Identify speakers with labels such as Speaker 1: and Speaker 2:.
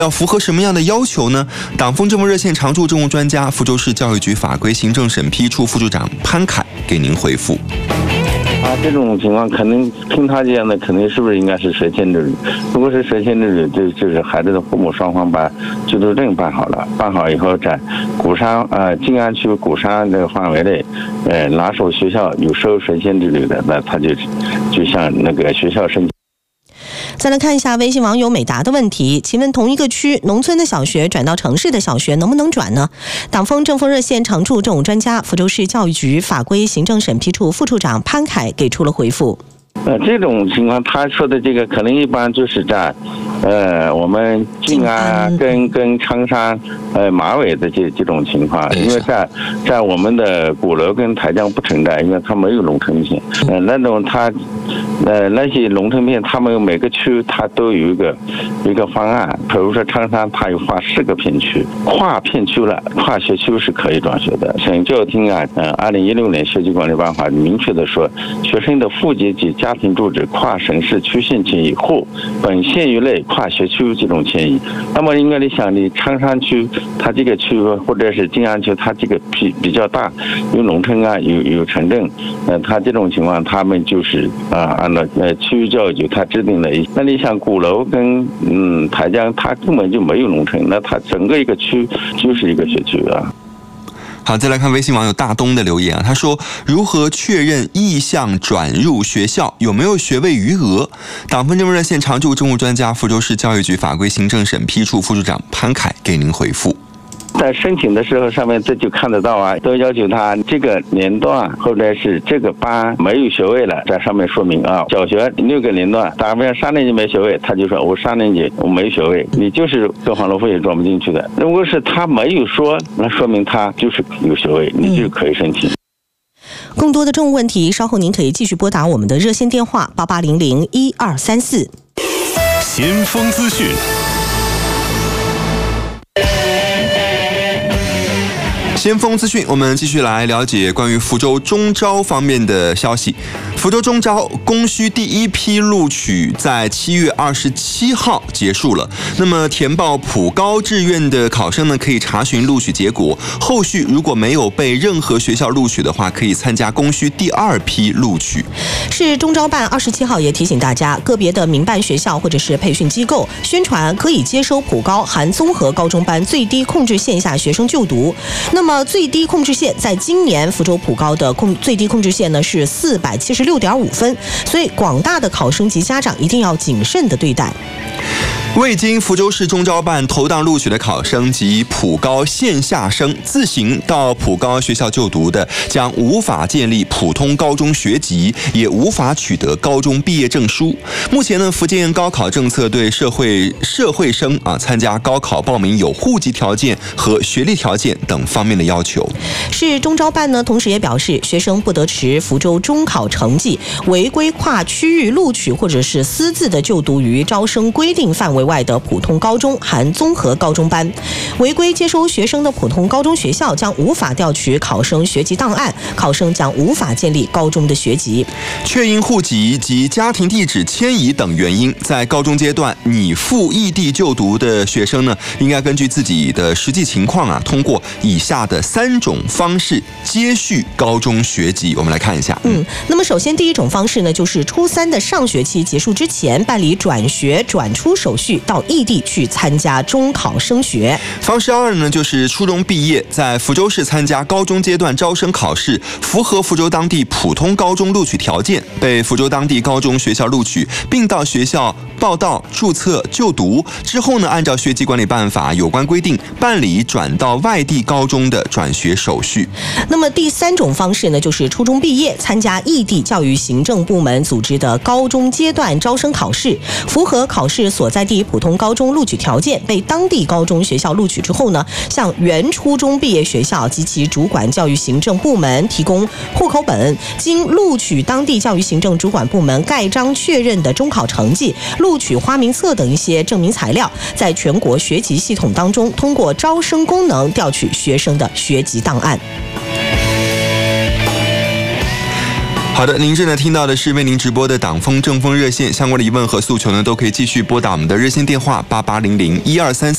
Speaker 1: 要符合什么样的要求呢？党风政风热线常驻政务专家、福州市教育局法规行政审批处副处长潘凯给您回复。
Speaker 2: 这种情况可能听他这样的，肯定是不是应该是涉迁之旅？如果是涉迁之旅，就是孩子的父母双方把居住证办好了，办好以后在鼓山静安区鼓山这个范围内，哪所学校有收涉迁之旅的，那他就向那个学校申请。
Speaker 3: 再来看一下微信网友美达的问题，请问同一个区农村的小学转到城市的小学能不能转呢？党风政风热线常驻政务专家、福州市教育局法规行政审批处副处长潘凯给出了回复。
Speaker 2: 这种情况他说的这个可能一般就是在我们静安跟昌山马尾的这种情况，因为在我们的鼓楼跟台江不存在，因为它没有农村片。那种那些农村片，他们每个区它都有一个方案，比如说昌山它有划4个片区，跨片区了，跨学区是可以转学的。省教育厅2016年学籍管理办法明确的说，学生的户籍及家庭住址跨省市区县迁移或本县域内跨学区这种迁移，那么应该你想，你昌山区它这个区或者是静安区，它这个比较大，有农村有城镇，它这种情况他们就是按照区域教育局它制定的。那你想鼓楼跟台江，它根本就没有农村，那它整个一个区就是一个学区啊。
Speaker 1: 好，再来看微信网友大东的留言他说：如何确认意向转入学校？有没有学位余额？党风政风热线常驻政务专家、福州市教育局法规行政审批处副处长潘凯给您回复。
Speaker 2: 在申请的时候，上面这就看得到都要求他这个年段或者是这个班没有学位了，在上面说明小学6个年段，打比方3年级没学位，他就说我3年级我没学位，你就是各环路费也转不进去的。如果是他没有说，那说明他就是有学位，你就可以申请。
Speaker 3: 更多的政务问题，稍后您可以继续拨打我们的热线电话88001234。
Speaker 4: 先锋资讯。
Speaker 1: 先锋资讯，我们继续来了解关于福州中招方面的消息。福州中招供需第1批录取在7月27号结束了。那么填报普高志愿的考生呢，可以查询录取结果。后续如果没有被任何学校录取的话，可以参加供需第2批录取。
Speaker 3: 市中招办27号也提醒大家，个别的民办学校或者是培训机构宣传可以接收普高含综合高中班最低控制线下学生就读。那么最低控制线在今年福州普高的最低控制线呢是476.5分，所以广大的考生及家长一定要谨慎的对待。
Speaker 1: 未经福州市中招办投档录取的考生及普高线下生自行到普高学校就读的，将无法建立普通高中学籍，也无法取得高中毕业证书。目前呢，福建高考政策对社会生参加高考报名有户籍条件和学历条件等方面的要求。
Speaker 3: 市中招办呢，同时也表示，学生不得持福州中考成绩违规跨区域录取或者是私自的就读于招生规定范围外的普通高中含综合高中班，违规接收学生的普通高中学校将无法调取考生学籍档案，考生将无法建立高中的学籍。
Speaker 1: 确因户籍及家庭地址迁移等原因，在高中阶段拟赴异地就读的学生呢，应该根据自己的实际情况通过以下的3种方式接续高中学籍。我们来看一下。
Speaker 3: 那么首先第一种方式呢，就是初3的上学期结束之前办理转学转出手续，到异地去参加中考升学。
Speaker 1: 方式2呢，就是初中毕业在福州市参加高中阶段招生考试，符合福州当地普通高中录取条件，被福州当地高中学校录取，并到学校报到注册就读之后呢，按照学籍管理办法有关规定办理转到外地高中的转学手续。
Speaker 3: 那么第3种方式呢，就是初中毕业参加异地教育行政部门组织的高中阶段招生考试，符合考试所在地普通高中录取条件，被当地高中学校录取之后呢，向原初中毕业学校及其主管教育行政部门提供户口本，经录取当地教育行政主管部门盖章确认的中考成绩、录取花名册等一些证明材料，在全国学籍系统当中通过招生功能调取学生的学籍档案。
Speaker 1: 好的，您正在听到的是为您直播的党风政风热线，相关的疑问和诉求呢，都可以继续拨打我们的热线电话88001234。